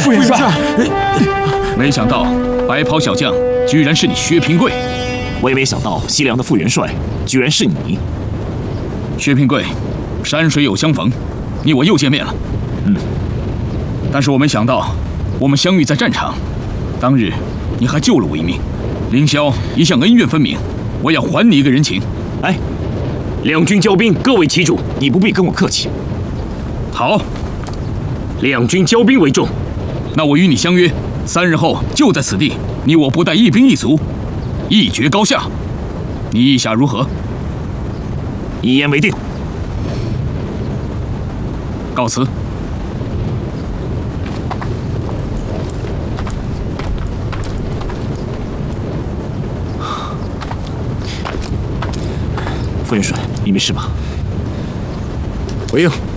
副元帅， 没想到白袍小将居然是你薛平贵， 我也没想到西凉的副元帅居然是你。 薛平贵，山水有相逢，你我又见面了。但是我没想到，我们相遇在战场，当日你还救了我一命。凌霄一向恩怨分明，我要还你一个人情。 哎，两军交兵，各为其主，你不必跟我客气。 好， 两军交兵为重。 那我与你相约，3日后就在此地，你我不带一兵一卒，一决高下。你意下如何？ 一言为定。 告辞。 副元帅，你没事吧？ 回应。